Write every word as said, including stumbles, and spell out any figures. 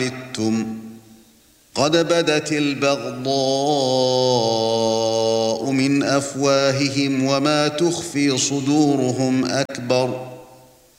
عَنِتُّمْ قَدْ بَدَتِ الْبَغْضَاءُ مِنْ أَفْوَاهِهِمْ وَمَا تُخْفِي صُدُورُهُمْ أَكْبَرُ